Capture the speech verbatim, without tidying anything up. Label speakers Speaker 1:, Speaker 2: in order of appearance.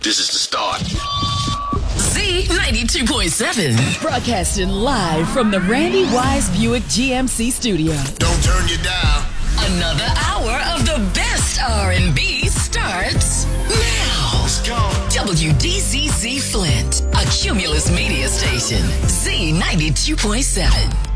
Speaker 1: This is the start.
Speaker 2: Z ninety-two point seven.
Speaker 3: Broadcasting live from the Randy Wise Buick G M C studio.
Speaker 1: Don't turn you down.
Speaker 2: Another hour of the best R and B starts now.
Speaker 1: Let's go.
Speaker 2: W D Z Z Flint, a Cumulus media station. Z ninety-two point seven.